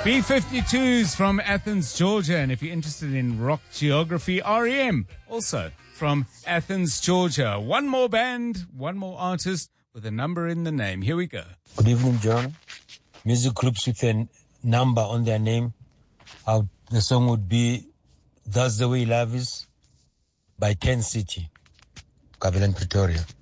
B-52s from Athens, Georgia. And if you're interested in rock geography, REM also from Athens, Georgia. One more band, one more artist with a number in the name. Here we go. Good evening, John. Music groups with a number on their name. The song would be That's the Way Love Is by Ken City, Kavilan, Pretoria.